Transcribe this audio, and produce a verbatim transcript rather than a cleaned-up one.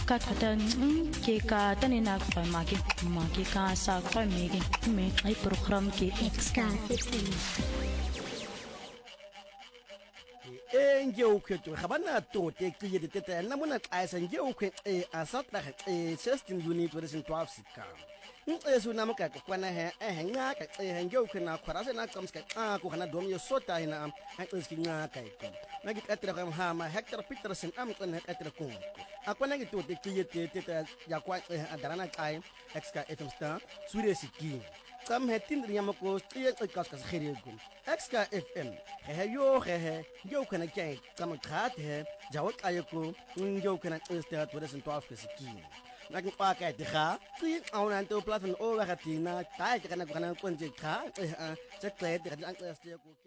ka thata ke ka tane na kwa maki maki ka sa kwa mege me ai program ke Exka enje ukhethu gabana tote qiye ditete na mona xaisa nje ukhe asatla e sixteen unit wethin twelve sikam nxesu namka kwana he eh nqaka eh nje ukhe na khwarase na qamska xa ku khana dom yo sota ina axeski nqaka iko nagi qatra kam hama Hector Peterson amqena qatra ku akwana ngi tote qiye tete ya kwa adarana xai exka F M star sure siki kam hetin riyamako qiye qikas kas khirego exka F M he yo he yo kana kay kam khat he jawak ayako yo kana qista wethin twelve siki nagi pa ka dikha qiye awnan to platform o wagatina kai kana kana konje kha se qede kan qista